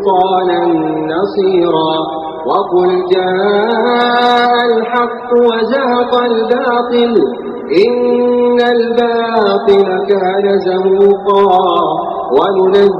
سلطانا نصيرا وقل جاء الحق وزهق الباطل إن الباطل كان زهوقا وننزل